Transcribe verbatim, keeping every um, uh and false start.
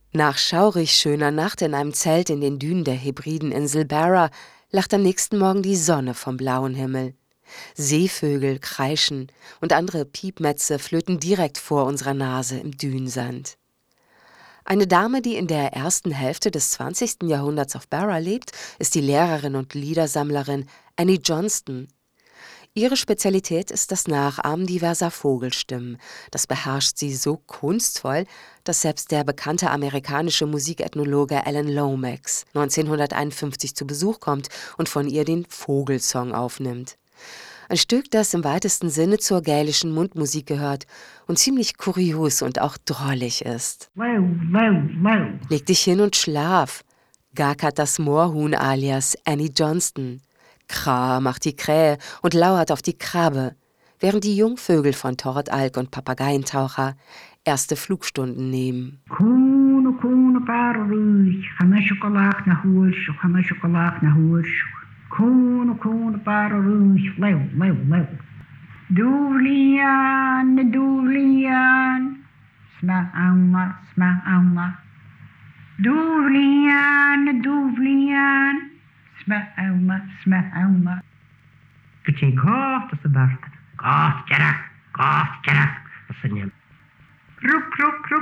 Nach schaurig schöner Nacht in einem Zelt in den Dünen der Hebrideninsel Barra lacht am nächsten Morgen die Sonne vom blauen Himmel. Seevögel kreischen und andere Piepmätze flöten direkt vor unserer Nase im Dünensand. Eine Dame, die in der ersten Hälfte des zwanzigsten Jahrhunderts auf Barra lebt, ist die Lehrerin und Liedersammlerin Annie Johnston. Ihre Spezialität ist das Nachahmen diverser Vogelstimmen. Das beherrscht sie so kunstvoll, dass selbst der bekannte amerikanische Musikethnologe Alan Lomax neunzehnhunderteinundfünfzig zu Besuch kommt und von ihr den Vogelsong aufnimmt. Ein Stück, das im weitesten Sinne zur gälischen Mundmusik gehört und ziemlich kurios und auch drollig ist. Low, low, low. Leg dich hin und schlaf, gackert das Moorhuhn alias Annie Johnston. Kra macht die Krähe und lauert auf die Krabbe, während die Jungvögel von Tortalk und Papageientaucher erste Flugstunden nehmen. Kuno, kuno, pararuich. Chana Schokolach na Hursch, chana Schokolach na Hursch. Kuno, kuno, pararuich. Low, low, low. Duvlian, duvlian. Sma amma, sma amma. Duvlian, duvlian. Sma amma, sma amma. Kichin kocht, das ist der Kocht, jarach, kocht, jarach. Was sind ja? Ruck, ruck, ruck.